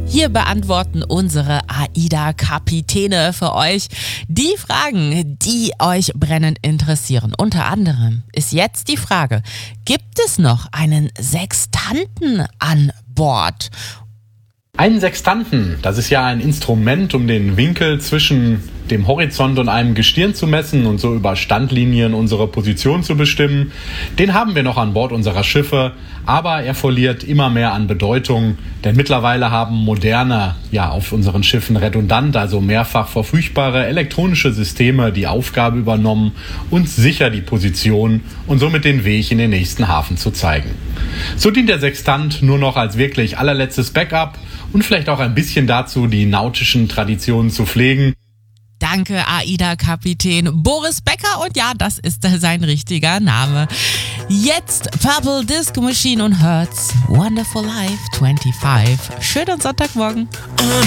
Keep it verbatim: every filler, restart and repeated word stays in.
Hier beantworten unsere AIDA-Kapitäne für euch die Fragen, die euch brennend interessieren. Unter anderem ist jetzt die Frage, gibt es noch einen Sextanten an Bord? Einen Sextanten, das ist ja ein Instrument, um den Winkel zwischen dem Horizont und einem Gestirn zu messen und so über Standlinien unsere Position zu bestimmen. Den haben wir noch an Bord unserer Schiffe, aber er verliert immer mehr an Bedeutung, denn mittlerweile haben moderne, ja auf unseren Schiffen redundant, also mehrfach verfügbare elektronische Systeme die Aufgabe übernommen, uns sicher die Position und somit den Weg in den nächsten Hafen zu zeigen. So dient der Sextant nur noch als wirklich allerletztes Backup und vielleicht auch ein bisschen dazu, die nautischen Traditionen zu pflegen. Danke, AIDA-Kapitän Boris Becker. Und ja, das ist sein richtiger Name. Jetzt Purple Disco Machine und Hertz Wonderful Life fünfundzwanzig. Schönen Sonntagmorgen.